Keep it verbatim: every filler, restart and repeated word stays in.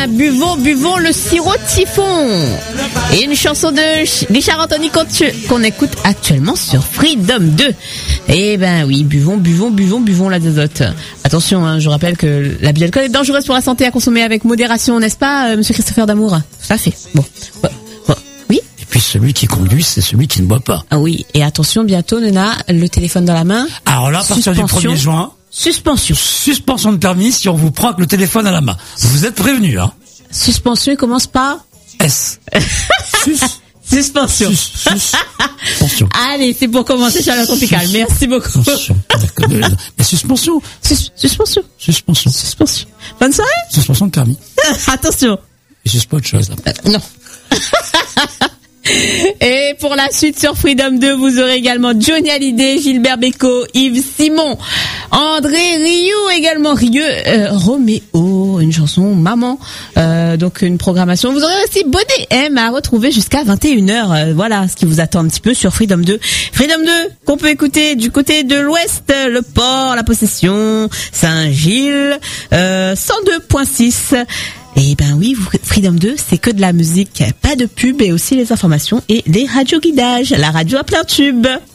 Buvons, buvons le sirop de siphon. Et une chanson de Richard Anthony qu'on écoute actuellement sur Freedom deux. Eh ben oui, buvons, buvons, buvons, buvons la azote. Attention, hein, je rappelle que l'abus d'alcool est dangereuse pour la santé à consommer avec modération, n'est-ce pas, euh, monsieur Christopher Damour? Tout à fait. Bon. bon. bon. Oui. Et puis celui qui conduit, c'est celui qui ne boit pas. Ah oui. Et attention, bientôt, Nena, le téléphone dans la main. Alors là, à partir du premier juin. Suspension. Suspension de permis si on vous prend avec le téléphone à la main. Vous êtes prévenus, hein. Suspension, il commence par S. Sus. Suspension. Sus, sus. Suspension. Allez, c'est pour commencer Charlotte Tropical. Merci beaucoup. Suspension. Mais suspension. Sus- suspension. Suspension. Suspension. Bonne soirée. Suspension de permis. Attention. Et c'est pas autre chose. Là. Euh, non. Et pour la suite sur Freedom deux, vous aurez également Johnny Hallyday, Gilbert Bécaud, Yves Simon, André Rieu également, Rieu, euh, Roméo, une chanson Maman, euh, donc une programmation. Vous aurez aussi Bonnet M à retrouver jusqu'à vingt et une heures. Euh, voilà ce qui vous attend un petit peu sur Freedom deux. Freedom deux qu'on peut écouter du côté de l'Ouest, le Port, la Possession, Saint-Gilles, euh, cent deux virgule six. Et ben oui, Freedom deux, c'est que de la musique, pas de pub et aussi les informations et les radios guidages, la radio à plein tube.